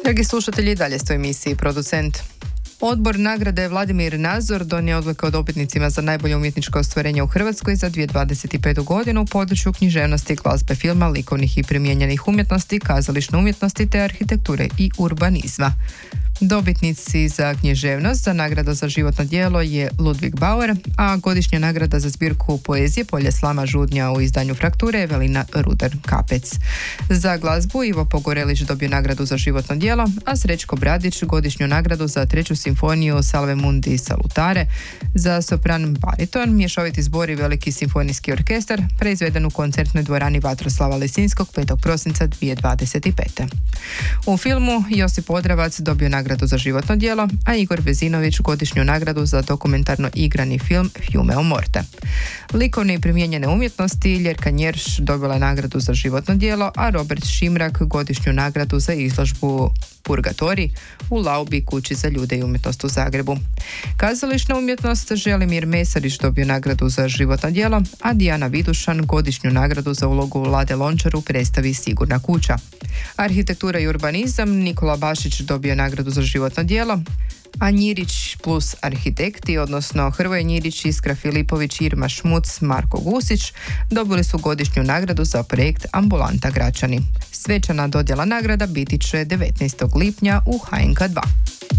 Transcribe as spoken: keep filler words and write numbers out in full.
Dragi slušatelji, dalje ste u emisiji Producent. Odbor nagrade Vladimir Nazor donio odluku o dobitnicima za najbolje umjetničko ostvarenje u Hrvatskoj za dvije tisuće dvadeset petu. godinu u području književnosti, glazbe, filma, likovnih i primijenjenih umjetnosti, kazališne umjetnosti te arhitekture i urbanizma. Dobitnici za književnost za nagradu za životno djelo je Ludwig Bauer, a godišnja nagrada za zbirku poezije Polje slama žudnja u izdanju Frakture Evelina Ruder-Kapec. Za glazbu Ivo Pogorelić dobio nagradu za životno djelo, a Srećko Bradić godišnju nagradu za treću simfoniju Salve Mundi Salutare. Za sopran bariton mješoviti zbor i veliki simfonijski orkestar preizveden u koncertnoj dvorani Vatroslava Lisinskog petog prosinca dvije tisuće dvadeset pete. U filmu Josip Odravac dobio nagradu za životno djelo, a Igor Bezinović godišnju nagradu za dokumentarno igrani film Fiume o Morte. Likovne i primijenjene umjetnosti Ljerka Njerš dobila je nagradu za životno djelo, a Robert Šimrak godišnju nagradu za izložbu Purgatori u Laubi, kući za ljude i umjetnost u Zagrebu. Kazališna umjetnost Želimir Mesarić dobio nagradu za životno djelo, a Dijana Vidušan godišnju nagradu za ulogu Lade Lončar u predstavi Sigurna kuća. Arhitektura i urbanizam Nikola Bašić dobio nagradu za životno djelo, a Njirić plus arhitekti, odnosno Hrvoje Njirić, Iskra Filipović, Irma Šmuc, Marko Gusić, dobili su godišnju nagradu za projekt Ambulanta Gračani. Svečana dodjela nagrada biti će devetnaestog lipnja u H N K dva.